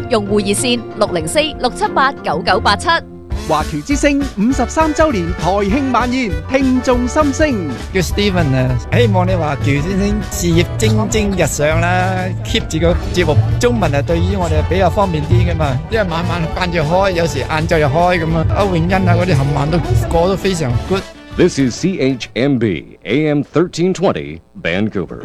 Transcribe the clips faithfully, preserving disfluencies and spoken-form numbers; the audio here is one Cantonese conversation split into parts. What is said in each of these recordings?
用戶熱線六零四六七八九九八七。 華僑之聲五十三週年台慶晚宴，聽眾心聲。 叫 Steven 啊，希望你華僑先生事業蒸蒸日上啦 ，keep 住個節目。中文啊，對於我哋比較方便啲噶嘛，因為晚晚晏晝開，有時晏晝又開咁啊。歐永欣啊，嗰啲冚唪唥都過得非常 good。 This is C H M B A M thirteen twenty Vancouver。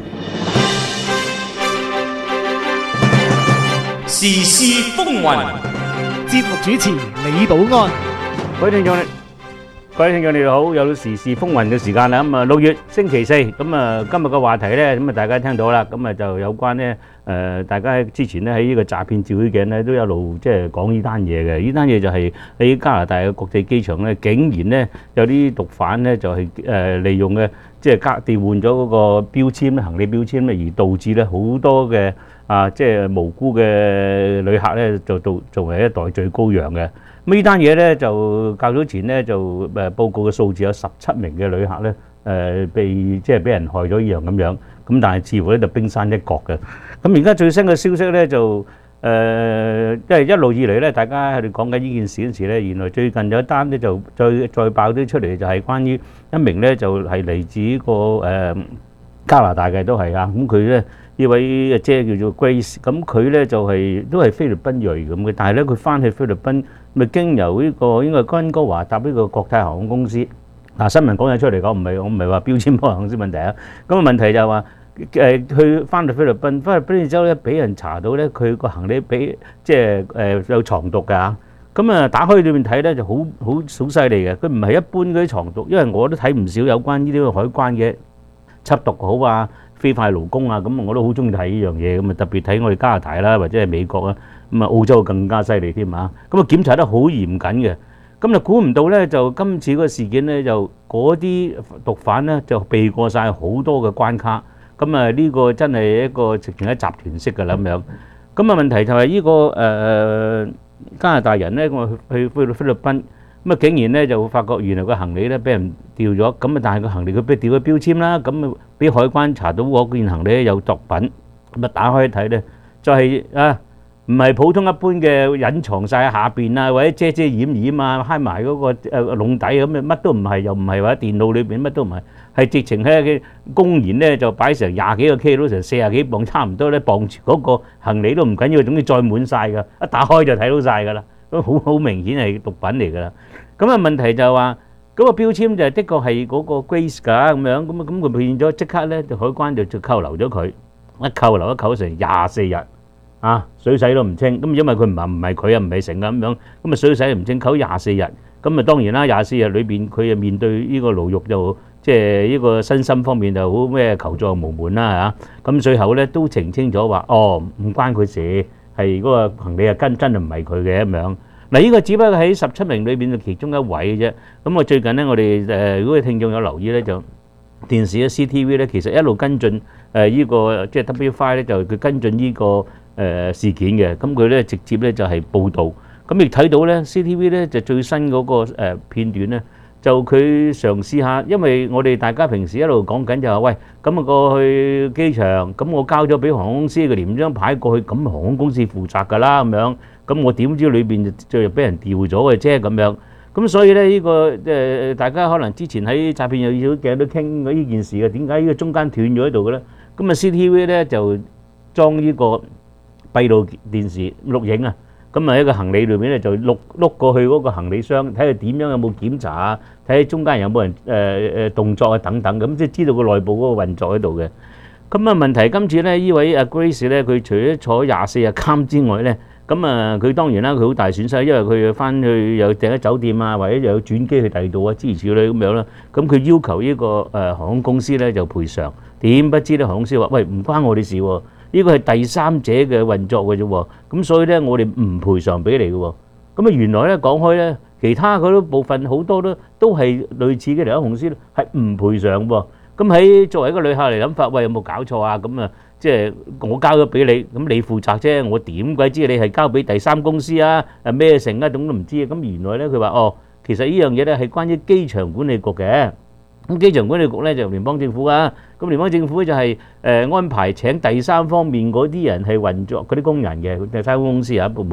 時事風雲， 節目主持李寶安。 各位聽眾，各位聽眾你哋好，有到時事風雲嘅時間啦。咁啊，六月星期四，咁啊，今日嘅話題咧，咁啊，大家聽到啦，咁啊，就有關咧，誒，大家之前咧喺呢個詐騙照妖鏡咧，都一路即係講呢單嘢嘅。呢單嘢就係喺加拿大嘅國際機場咧，竟然咧有啲毒販咧就係誒利用嘅，即係加調換咗嗰個標籤咧，行李標籤咧，而導致咧好多嘅啊，即係無辜嘅旅客咧，就做作為一代罪羔羊嘅。咁呢單嘢咧就較早前咧就誒報告嘅數字有十七名嘅旅客咧誒被即係俾人害咗一樣咁樣，咁但係似乎咧就冰山一角嘅。咁而家最新嘅消息咧就誒，即係一路以嚟咧，大家喺度講緊呢件事嗰陣時咧，原來最近有一單咧就再再爆啲出嚟，就係關於一名咧就係嚟自呢個誒加拿大嘅都係啊，咁佢咧。呢位阿姐叫做 Grace， 咁佢咧就係都係菲律賓裔咁嘅，但係咧佢翻去菲律賓，咪經由呢個應該係溫哥華搭呢個國泰航空公司。嗱，新聞講嘢出嚟講，唔係我唔係話標籤航空公司問題啊。咁啊問題就係話誒去翻去菲律賓，翻去菲律賓之後咧，俾人查到咧佢個行李俾即係誒有藏毒㗎嚇。咁啊打開裏面睇咧就好好好犀利嘅，佢唔係一般嗰啲藏毒，因為我都睇唔少有關呢啲海關嘅緝毒好啊。非法勞工啊，咁我都好中意睇呢樣嘢，咁啊特別睇我哋加拿大啦，或者係美國啊，咁啊澳洲更加犀利添啊，咁啊檢查得好嚴謹嘅，咁就估唔到咧，就今次嗰個事件咧，就嗰啲毒販咧就避過曬好多嘅關卡，咁啊呢個真係一個直情係集團式嘅啦咁樣，咁啊問題就係呢個誒加拿大人咧，我去去菲律賓。咁啊，竟然咧就發覺原來個行李咧俾人掉咗，咁啊，但係個行李佢俾掉咗標籤啦，咁啊俾海關查到嗰件行李有毒品，咁啊打開一睇咧，就係啊唔係普通一般嘅隱藏曬喺下邊啊，或者遮遮掩掩啊，揩埋嗰個誒籠底咁啊，乜都唔係，又唔係話電腦裏邊乜都唔係，係直情喺嘅公然咧就擺成廿幾個 K 都成四廿幾磅，差唔多咧磅住嗰個行李都唔緊要，總之載滿曬㗎，一打開就睇到曬㗎啦，都好好明顯係毒品嚟㗎啦。咁啊問題就係話嗰個標籤就係的確係嗰個 Grace 㗎咁樣，咁啊咁佢變咗即刻咧就海關就就扣留咗佢，一扣留一扣成廿四日啊，水洗都唔清，咁因為佢唔係唔係佢啊唔係成啊咁樣，咁啊水洗唔清扣廿四日，咁啊當然啦廿四日裏邊佢啊面對呢個牢獄就即係呢個身心方面就好咩求助無門啦嚇，咁最後咧都澄清咗話哦唔關佢事，係嗰個行李啊跟真係唔係佢嘅咁樣。嗱，呢個只不過喺十七名裏邊嘅其中一位嘅啫。咁我最近咧，我哋誒如果聽眾有留意咧，就電視咧 C T V 咧，其實一路跟進誒依個即係 W five 咧，就佢跟進呢個誒事件嘅。咁佢咧直接咧就係報導。咁亦睇到咧 C T V 咧就最新嗰個誒片段咧，就佢嘗試下，因為我哋大家平時一路講緊就係喂，咁啊過去機場，咁我交咗俾航空公司嘅連張牌過去，咁航空公司負責㗎啦咁樣。咁我點知裏邊就就俾人調咗嘅啫咁樣，咁所以咧呢個誒大家可能之前喺詐騙有少鏡都傾過呢件事嘅，點解呢個中間斷咗喺度嘅咧？咁啊 C T V 咧就裝呢個閉路電視錄影啊，咁啊一個行李裏邊咧就碌碌過去嗰個行李箱，睇下點樣有冇檢查啊，睇下中間有冇人誒誒動作啊等等，咁即係知道個內部嗰個運作喺度嘅。咁啊問題今次咧呢位阿 Grace 咧，佢除咗坐廿四日監之外咧。咁啊，佢當然啦，佢好大損失，因為佢翻去有訂咗酒店啊，或者又有轉機去第二度啊，諸如此類咁樣啦。咁佢要求呢個誒航空公司咧就賠償，點不知咧航空公司話：喂，唔關我哋事喎，呢個係第三者嘅運作嘅啫喎。咁所以咧，我哋唔賠償俾你嘅喎。咁啊，原來咧講開咧，其他嗰啲部分好多都都係類似嘅嚟，航空公司係唔賠償喎。咁喺作為一個旅客嚟諗法，喂，有冇搞錯啊？咁啊〜即係我交咗俾你，咁你負責啫。我點鬼知你係交俾第三公司啊？誒咩成啊？咁都唔知啊。咁原來咧，佢話哦，其實呢樣嘢咧係關於機場管理局嘅。咁機場管理局咧就聯邦政府啊。咁聯邦政府就係誒安排請第三方面嗰啲人係運作嗰啲工人嘅第三公司啊。